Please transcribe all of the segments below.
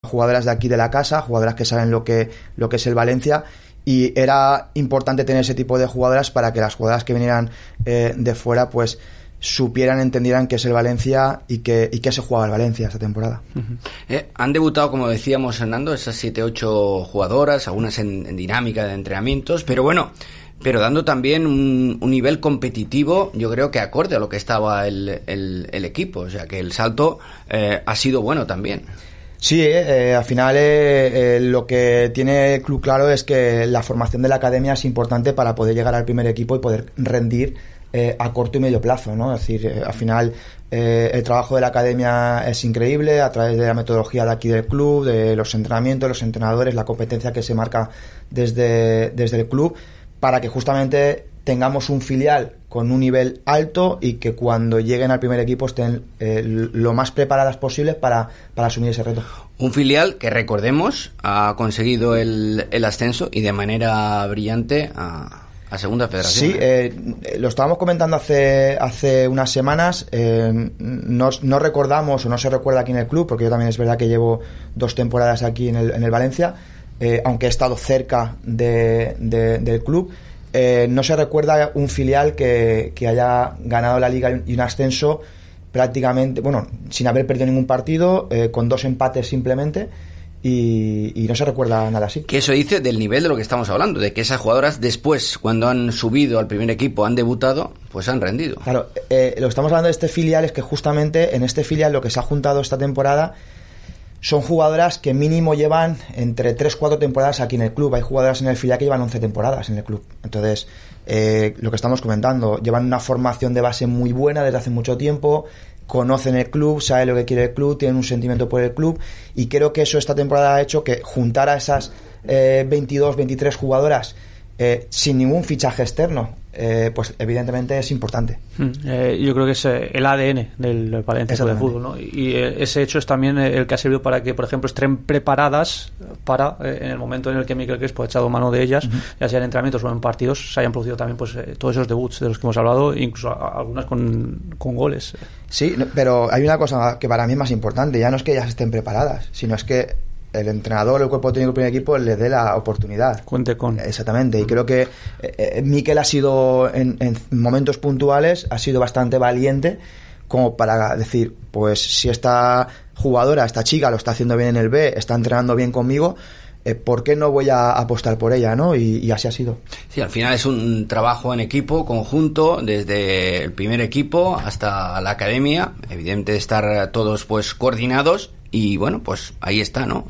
jugadoras de aquí de la casa, jugadoras que saben lo que es el Valencia, y era importante tener ese tipo de jugadoras para que las jugadoras que vinieran de fuera pues supieran, entendieran qué es el Valencia y qué se jugaba el Valencia esta temporada. Han debutado, como decíamos, Fernando, esas 7-8 jugadoras, algunas en dinámica de entrenamientos, pero dando también un nivel competitivo, yo creo que acorde a lo que estaba el equipo, o sea que el salto ha sido bueno también. Sí, al final lo que tiene el club claro es que la formación de la academia es importante para poder llegar al primer equipo y poder rendir a corto y medio plazo, ¿no? Es decir, al final el trabajo de la academia es increíble a través de la metodología de aquí del club, de los entrenamientos, los entrenadores, la competencia que se marca desde el club, para que justamente tengamos un filial con un nivel alto y que cuando lleguen al primer equipo estén lo más preparadas posibles para asumir ese reto. Un filial que, recordemos, ha conseguido el ascenso y de manera brillante a Segunda Federación. Sí, lo estábamos comentando hace unas semanas. No recordamos o no se recuerda aquí en el club, porque yo también es verdad que llevo 2 temporadas aquí en el Valencia, aunque he estado cerca del club. No se recuerda un filial que haya ganado la liga y un ascenso prácticamente, sin haber perdido ningún partido, con 2 empates simplemente, y no se recuerda nada así. Que eso dice del nivel de lo que estamos hablando, de que esas jugadoras después, cuando han subido al primer equipo, han debutado, pues han rendido. Claro, lo que estamos hablando de este filial es que justamente en este filial lo que se ha juntado esta temporada son jugadoras que mínimo llevan entre 3-4 temporadas aquí en el club. Hay jugadoras en el filial que llevan 11 temporadas en el club. Entonces, lo que estamos comentando, llevan una formación de base muy buena desde hace mucho tiempo, conocen el club, saben lo que quiere el club, tienen un sentimiento por el club, y creo que eso esta temporada ha hecho que juntar a esas 22, 23 jugadoras sin ningún fichaje externo, pues evidentemente es importante. Yo creo que es el ADN del Valencia de fútbol, ¿no? Y ese hecho es también el que ha servido para que, por ejemplo, estén preparadas para, en el momento en el que Miquel Crespo ha echado mano de ellas, ya sea en entrenamientos o en partidos, se hayan producido también pues todos esos debuts de los que hemos hablado, incluso algunas con goles. Sí, pero hay una cosa que para mí es más importante, ya no es que ellas estén preparadas, sino es que el entrenador, el cuerpo técnico del primer equipo les dé la oportunidad. Cuente con. Exactamente, y creo que Miquel ha sido, en momentos puntuales, ha sido bastante valiente como para decir, pues si esta jugadora, esta chica lo está haciendo bien en el B, está entrenando bien conmigo, ¿por qué no voy a apostar por ella, ¿no? Y así ha sido. Sí, al final es un trabajo en equipo, conjunto, desde el primer equipo hasta la academia, evidente de estar todos pues coordinados. Y bueno, pues ahí está, ¿no?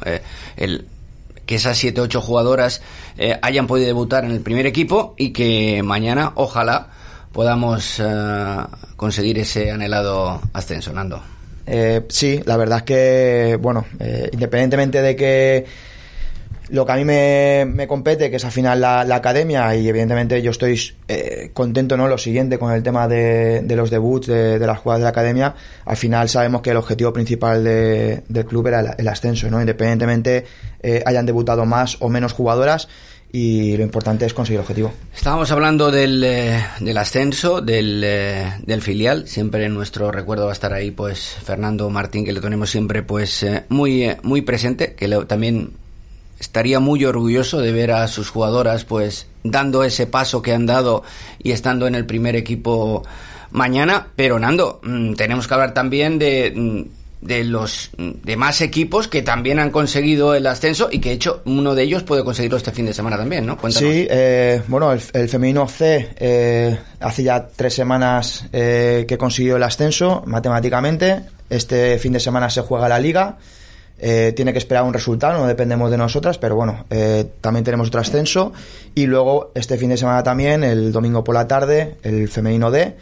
Que esas 7-8 jugadoras hayan podido debutar en el primer equipo y que mañana, ojalá, podamos conseguir ese anhelado ascenso, Nando. Sí, la verdad es que, independientemente de que lo que a mí me compete, que es al final la academia, y evidentemente yo estoy contento, ¿no? Lo siguiente con el tema de los debuts de las jugadoras de la academia, al final sabemos que el objetivo principal del club era el ascenso, ¿no? Independientemente hayan debutado más o menos jugadoras, y lo importante es conseguir el objetivo. Estábamos hablando del ascenso, del filial. Siempre en nuestro recuerdo va a estar ahí pues Fernando Martín, que le tenemos siempre pues muy presente, que también estaría muy orgulloso de ver a sus jugadoras pues dando ese paso que han dado y estando en el primer equipo mañana. Pero Nando, tenemos que hablar también de los demás equipos que también han conseguido el ascenso y que de hecho uno de ellos puede conseguirlo este fin de semana también, ¿no? Cuéntanos. Sí, el femenino C hace ya 3 semanas que consiguió el ascenso matemáticamente. Este fin de semana se juega la liga. Tiene que esperar un resultado, no dependemos de nosotras, pero también tenemos otro ascenso. Y luego este fin de semana también, el domingo por la tarde, el femenino D,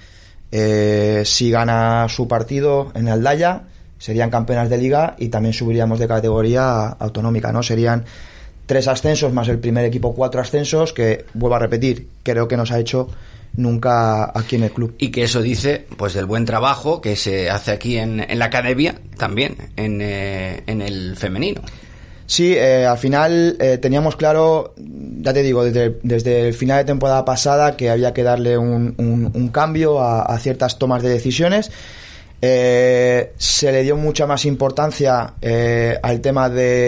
si gana su partido en Aldaya, serían campeonas de liga y también subiríamos de categoría autonómica, ¿no? Serían 3 ascensos más el primer equipo, 4 ascensos, que, vuelvo a repetir, creo que nos ha hecho nunca aquí en el club. Y que eso dice pues del buen trabajo que se hace aquí en la academia, también en el femenino. Sí, al final teníamos claro, ya te digo, desde el final de temporada pasada, que había que darle un cambio a ciertas tomas de decisiones. Se le dio mucha más importancia al tema de